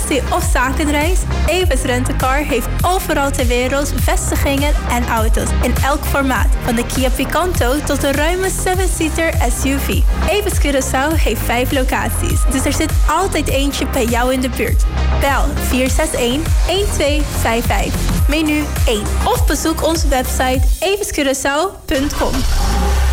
vakantie of zakenreis? Avis Rent-A-Car heeft overal ter wereld vestigingen en auto's in elk formaat. Van de Kia Picanto tot de ruime 7-seater SUV. Avis Curaçao heeft 5 locaties, dus er zit altijd eentje bij jou in de buurt. Bel 461-1255, menu 1. Of bezoek onze website aviscuraçao.com.